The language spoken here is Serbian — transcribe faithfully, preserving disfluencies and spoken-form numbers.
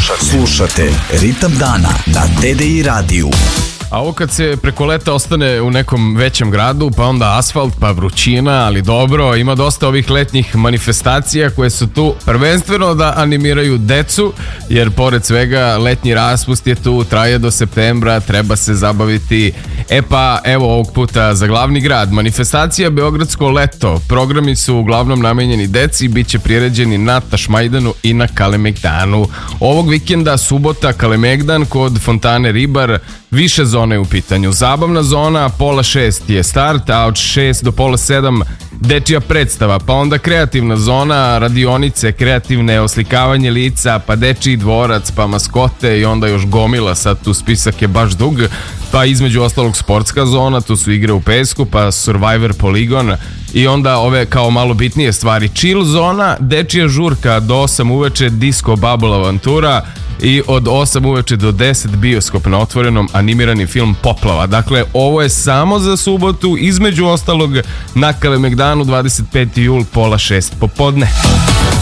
Slušate, slušate Ritam dana na T D I radiju. A ovo kad se preko leta ostane u nekom većem gradu, pa onda asfalt, pa vrućina, ali dobro, ima dosta ovih letnjih manifestacija koje su tu prvenstveno da animiraju decu, jer pored svega letnji raspust je tu, traje do septembra, treba se zabaviti. E pa, evo ovog puta za glavni grad, manifestacija Beogradsko leto. Programi su uglavnom namenjeni deci i bit će priređeni na Tašmajdanu i na Kalemegdanu. Ovog vikenda, subota, Kalemegdan kod Fontane Ribar, više zone u pitanju. Zabavna zona, pola šest je start, a od šest do pola sedam dečija predstava, pa onda kreativna zona, radionice, kreativne, oslikavanje lica, pa dečiji dvorac, pa maskote i onda još gomila, sad tu spisak je baš dug, pa između ostalog sportska zona, tu su igre u pesku, pa Survivor poligon i onda ove kao malo bitnije stvari. Chill zona, dečija žurka do osam uveče, disco bubble avantura i od osam uveče do deset bioskop na otvorenom, animirani film Poplava. Dakle, ovo je samo za subotu, između ostalog na Kalemegdanu, dvadeset peti jul, pola šest popodne.